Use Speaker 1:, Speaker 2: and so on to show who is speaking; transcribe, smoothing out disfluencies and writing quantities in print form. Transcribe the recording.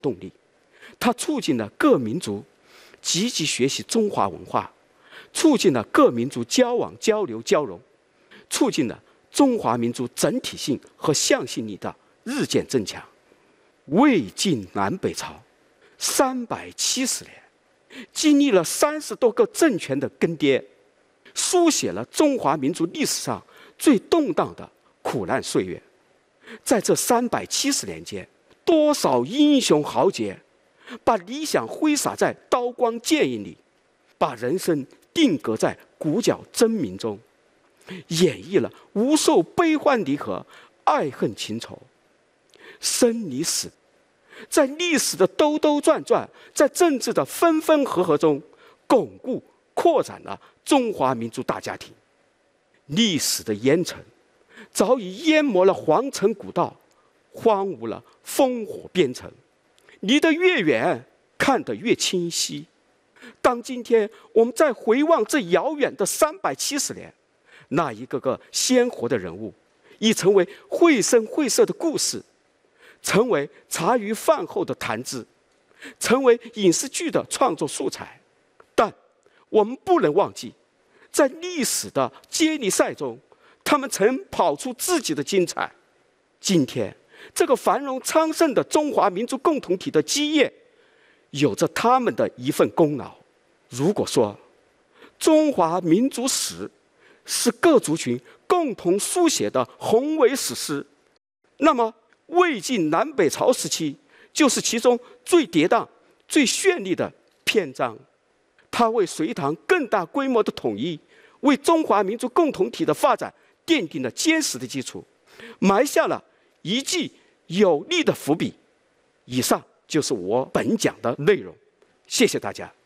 Speaker 1: 动力，它促进了各民族积极学习中华文化，促进了各民族交往、交流、交融，促进了中华民族整体性和向心力的日渐增强。魏晋南北朝370年，经历了30多个政权的更迭，书写了中华民族历史上最动荡的苦难岁月。在这370年间，多少英雄豪杰把理想挥洒在刀光剑影里，把人生定格在鼓角争鸣中，演绎了无数悲欢离合、爱恨情仇。生离死，在历史的兜兜转转，在政治的分分合合中，巩固扩展了中华民族大家庭。历史的烟尘早已淹没了皇城古道，荒芜了烽火边城，离得越远，看得越清晰。当今天我们再回望这遥远的370年，那一个个鲜活的人物，已成为绘声绘色的故事，成为茶余饭后的谈资，成为影视剧的创作素材。但我们不能忘记，在历史的接力赛中，他们曾跑出自己的精彩。今天这个繁荣昌盛的中华民族共同体的基业，有着他们的一份功劳。如果说中华民族史是各族群共同书写的宏伟史诗，那么魏晋南北朝时期就是其中最跌宕、最绚丽的篇章。它为隋唐更大规模的统一，为中华民族共同体的发展奠定了坚实的基础，埋下了一记有力的伏笔。以上就是我本讲的内容，谢谢大家。